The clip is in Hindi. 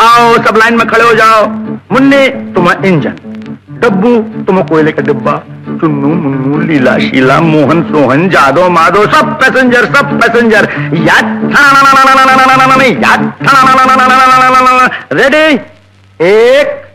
आओ सब लाइन में खड़े हो जाओ। मुन्ने तुम्हें इंजन, डब्बू तुम्हें कोयले का डिब्बा, चुन्नू मुन्नू लीला शीला मोहन सोहन जादो माधो सब पैसेंजर रेडी, 1